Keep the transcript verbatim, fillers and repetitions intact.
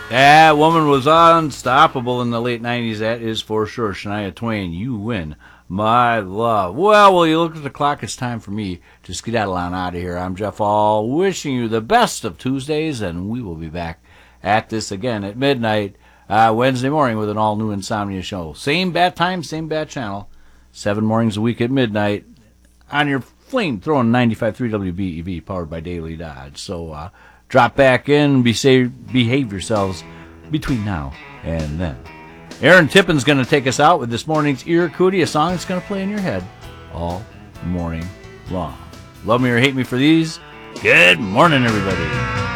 That woman was unstoppable in the late nineties, that is for sure. Shania Twain, you win my love. Well, well, you look at the clock, it's time for me to skedaddle on out of here. I'm Jeff All, wishing you the best of Tuesdays, and we will be back at this again at midnight uh, Wednesday morning with an all-new Insomnia show. Same bat time, same bat channel, seven mornings a week at midnight on your flame-throwing ninety-five point three W B E V, powered by Daily Dodge. So, uh, drop back in, be safe, behave yourselves between now and then. Aaron Tippin's going to take us out with this morning's Ear Cootie, a song that's going to play in your head all morning long. Love me or hate me for these. Good morning, everybody.